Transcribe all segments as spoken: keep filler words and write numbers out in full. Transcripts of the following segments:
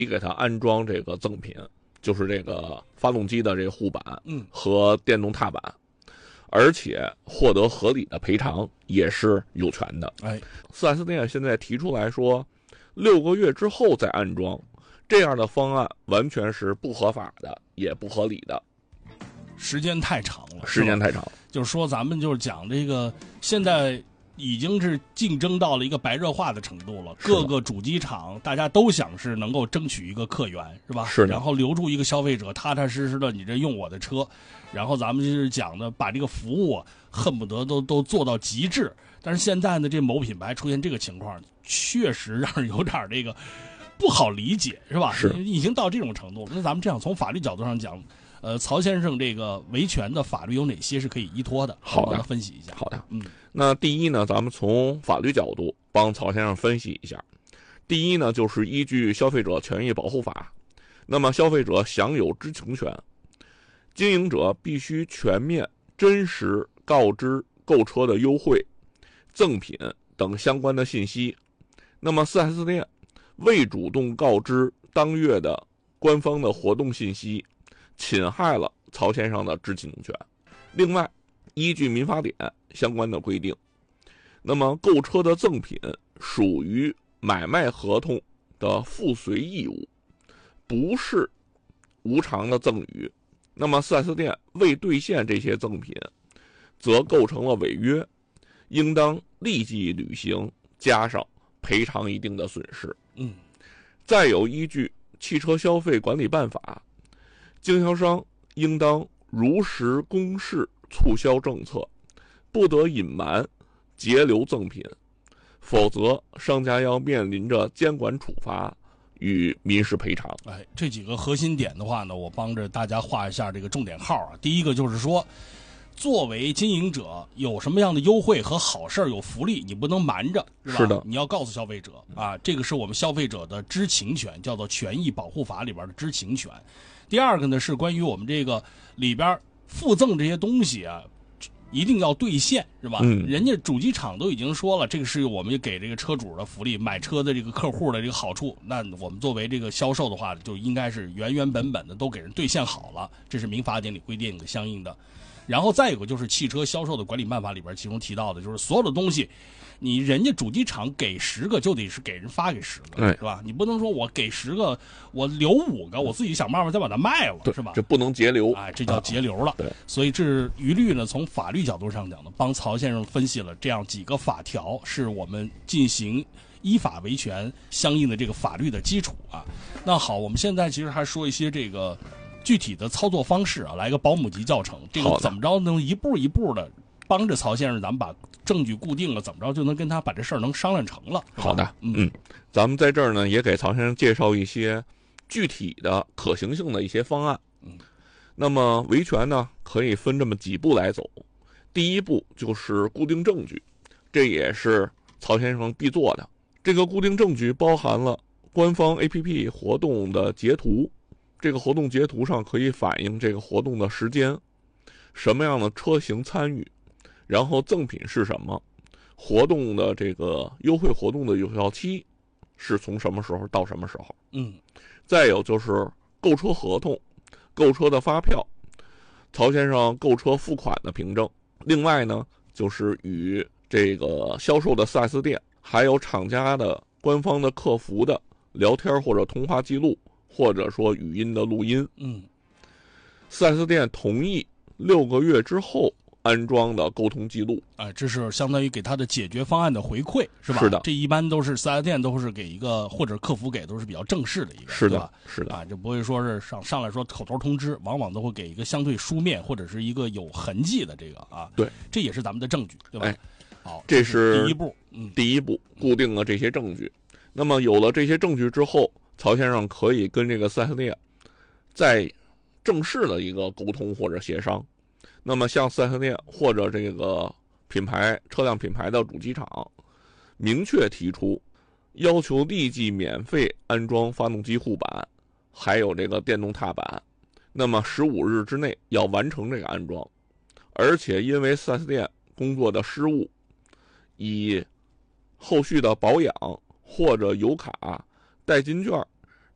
给他安装这个赠品，就是这个发动机的这个护板， 嗯， 和电动踏板，而且获得合理的赔偿也是有权的。 哎， 四 S 店现在提出来说，六个月之后再安装，这样的方案完全是不合法的，也不合理的。 时间太长了， 时间太长， 就是说咱们就是讲这个，现在已经是竞争到了一个白热化的程度了，各个主机厂大家都想是能够争取一个客源，是吧？ 是的。 然后留住一个消费者，踏踏实实的你这用我的车，然后咱们就是讲的把这个服务啊，恨不得都都做到极致。但是现在呢，这某品牌出现这个情况，确实让人有点这个不好理解，是吧？ 是， 已经到这种程度了。那咱们这样从法律角度上讲。呃，曹先生，这个维权的法律有哪些是可以依托的？ 好的， 分析一下。 好的， 嗯， 那第一呢，咱们从法律角度帮曹先生分析一下。第一呢，就是依据《消费者权益保护法》，那么消费者享有知情权，经营者必须全面、真实告知购车的优惠、赠品等相关的信息。那么 四 S 店未主动告知当月的官方的活动信息，侵害了曹先生的知情权。另外，依据民法典相关的规定，那么购车的赠品属于买卖合同的附随义务，不是无偿的赠与。那么 四 S 店未兑现这些赠品，则构成了违约，应当立即履行，加上赔偿一定的损失。 嗯， 再有依据《汽车消费管理办法》，经销商应当如实公示促销政策，不得隐瞒截留赠品，否则商家要面临着监管处罚与民事赔偿。 哎，这几个核心点的话呢，我帮着大家画一下这个重点号啊。第一个就是说，作为经营者，有什么样的优惠和好事有福利，你不能瞒着，是吧？ 是的， 你要告诉消费者啊，这个是我们消费者的知情权，叫做《权益保护法》里边的知情权。第二个呢，是关于我们这个里边附赠这些东西啊，一定要兑现，是吧？ 嗯， 人家主机厂都已经说了，这个是我们给这个车主的福利，买车的这个客户的这个好处。那我们作为这个销售的话，就应该是原原本本的都给人兑现好了，这是民法典里规定的相应的。然后再有个就是汽车销售的管理办法里边其中提到的，就是所有的东西，你人家主机厂给十个就得是给人发给十个，是吧？你不能说我给十个，我留五个，我自己想办法再把它卖了，是吧？ 这不能节流， 哎，这叫节流了。 啊、对， 所以这是于律呢，从法律角度上讲呢，帮曹先生分析了这样几个法条，是我们进行依法维权相应的这个法律的基础啊。那好，我们现在其实还说一些这个具体的操作方式啊，来个保姆级教程，这个怎么着能一步一步的帮着曹先生，咱们把证据固定了，怎么着就能跟他把这事儿能商量成了。 好的， 嗯嗯，咱们在这儿呢也给曹先生介绍一些具体的可行性的一些方案。 嗯， 那么维权呢可以分这么几步来走。第一步就是固定证据，这也是曹先生必做的。这个固定证据包含了官方 A P P 活动的截图，这个活动截图上可以反映这个活动的时间，什么样的车型参与，然后赠品是什么，活动的这个优惠活动的有效期是从什么时候到什么时候。 嗯， 再有就是购车合同、购车的发票、曹先生购车付款的凭证。另外呢，就是与这个销售的 四 S 店还有厂家的官方的客服的聊天或者通话记录，或者说语音的录音。 嗯 ， 四 S 店同意六个月之后安装的沟通记录。 哎，这是相当于给他的解决方案的回馈，是吧？ 是的， 这一般都是四 S 店都是给一个，或者客服给都是比较正式的一个， 是的， 对吧？ 是的， 啊，就不会说是上上来说口头通知，往往都会给一个相对书面或者是一个有痕迹的这个啊。 对， 这也是咱们的证据，对吧？ 哎， 好， 这是第一步，嗯， 第一步固定了这些证据。那么有了这些证据之后，曹先生可以跟这个 四 S 店在正式的一个沟通或者协商。那么向 四 S 店或者这个品牌车辆品牌的主机厂明确提出，要求立即免费安装发动机护板，还有这个电动踏板。那么十五日之内要完成这个安装，而且因为 四 S 店工作的失误，以后续的保养或者油卡、代金券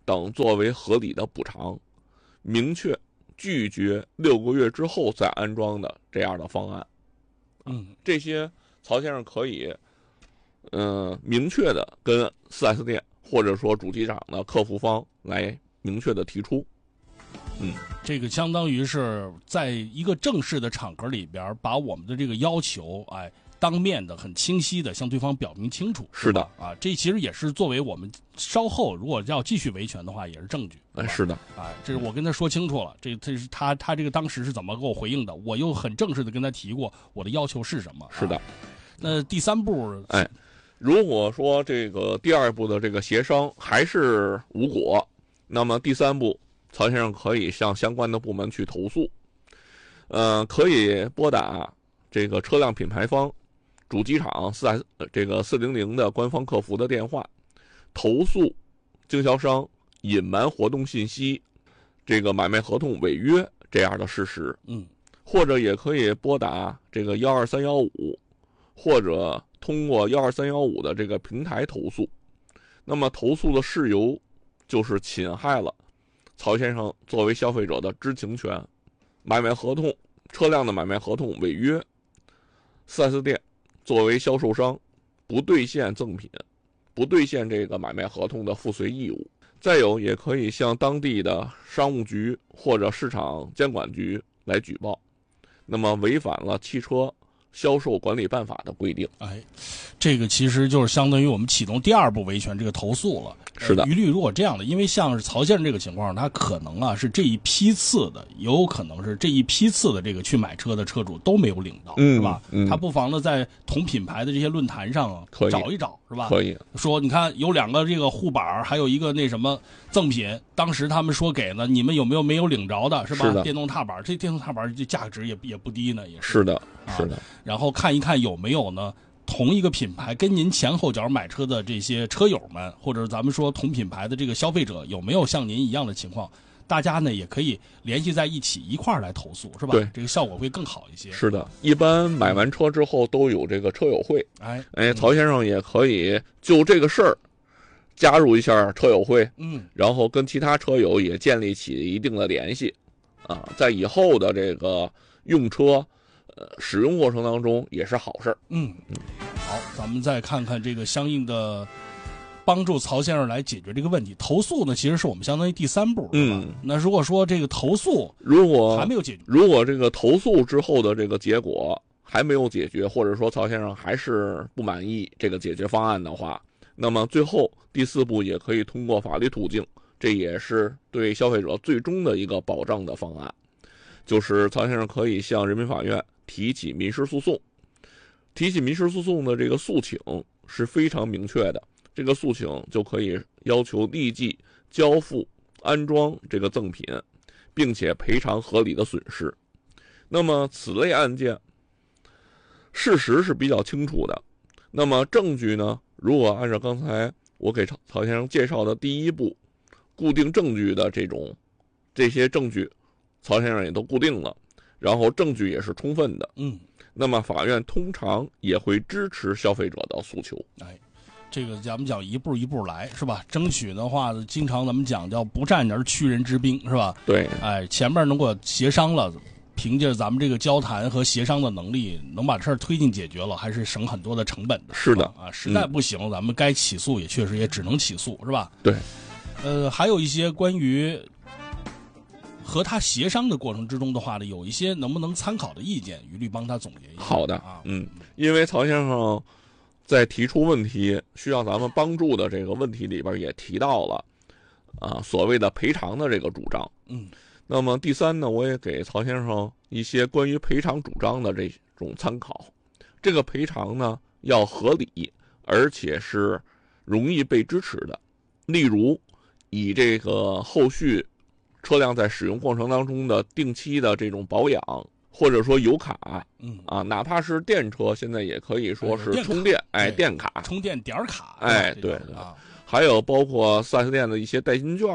等作为合理的补偿，明确拒绝六个月之后再安装的这样的方案。 嗯， 这些曹先生可以，嗯、呃，明确的跟 四 S 店或者说主机厂的客服方来明确的提出。嗯， 这个相当于是在一个正式的场合里边，把我们的这个要求，哎，当面的、很清晰的向对方表明清楚。 是的， 啊，这其实也是作为我们稍后如果要继续维权的话，也是证据。 哎，是的， 哎，这是我跟他说清楚了，这这是他他这个当时是怎么给我回应的，我又很正式的跟他提过我的要求是什么。 是的， 啊、那第三步， 哎，如果说这个第二步的这个协商还是无果，那么第三步，曹先生可以向相关的部门去投诉，呃，可以拨打这个车辆品牌方、主机厂四 S 这个四零零的官方客服的电话，投诉经销商隐瞒活动信息、这个买卖合同违约这样的事实。 嗯， 或者也可以拨打这个幺二三幺五，或者通过幺二三幺五的这个平台投诉。那么投诉的事由就是侵害了曹先生作为消费者的知情权，买卖合同、车辆的买卖合同违约， 四 S 店作为销售商不兑现赠品，不兑现这个买卖合同的附随义务。再有，也可以向当地的商务局或者市场监管局来举报，那么违反了汽车销售管理办法的规定。 哎，这个其实就是相当于我们启动第二步维权这个投诉了。 是的， 呃、于律如果这样的，因为像是曹先生这个情况，他可能啊是这一批次的，有可能是这一批次的这个去买车的车主都没有领到， 嗯、 是吧？ 嗯， 他不妨呢在同品牌的这些论坛上啊找一找，是吧？ 可以说你看有两个这个护板，还有一个那什么赠品，当时他们说给了，你们有没有没有领着的，是吧？ 是的， 电动踏板，这电动踏板这价值也也不低呢，也是。 是的，是的。 啊、然后看一看有没有呢？同一个品牌跟您前后脚买车的这些车友们，或者咱们说同品牌的这个消费者，有没有像您一样的情况？大家呢也可以联系在一起，一块儿来投诉，是吧？ 对， 这个效果会更好一些。 是的，一般买完车之后都有这个车友会。 哎哎，曹先生也可以就这个事儿加入一下车友会， 嗯， 然后跟其他车友也建立起一定的联系，啊，在以后的这个用车。呃，使用过程当中也是好事儿。 嗯嗯，好，咱们再看看这个相应的帮助曹先生来解决这个问题。投诉呢，其实是我们相当于第三步。 嗯， 那如果说这个投诉如果还没有解决， 如果这个投诉之后的这个结果还没有解决，或者说曹先生还是不满意这个解决方案的话，那么最后第四步也可以通过法律途径，这也是对消费者最终的一个保障的方案，就是曹先生可以向人民法院提起民事诉讼。提起民事诉讼的这个诉请是非常明确的，这个诉请就可以要求立即交付安装这个赠品，并且赔偿合理的损失。那么此类案件事实是比较清楚的，那么证据呢，如果按照刚才我给曹先生介绍的第一步固定证据的这种这些证据，曹先生也都固定了，然后证据也是充分的， 嗯， 那么法院通常也会支持消费者的诉求。 哎，这个咱们讲一步一步来，是吧？争取的话，经常咱们讲叫不战而屈人之兵，是吧？ 对， 哎，前面如果协商了，凭借咱们这个交谈和协商的能力，能把事儿推进解决了，还是省很多的成本的。 是的啊，实在不行，嗯、咱们该起诉也确实也只能起诉，是吧？ 对。 呃，还有一些关于和他协商的过程之中的话呢，有一些能不能参考的意见，于律帮他总结一下。 好的啊， 嗯，因为曹先生在提出问题需要咱们帮助的这个问题里边也提到了啊所谓的赔偿的这个主张。 嗯， 那么第三呢，我也给曹先生一些关于赔偿主张的这种参考。这个赔偿呢要合理，而且是容易被支持的。例如，以这个后续车辆在使用过程当中的定期的这种保养，或者说油卡， 嗯啊，哪怕是电车，现在也可以说是充电，哎，电卡、 充电点卡， 哎，对啊， 还有包括 四 S 店的一些代金券。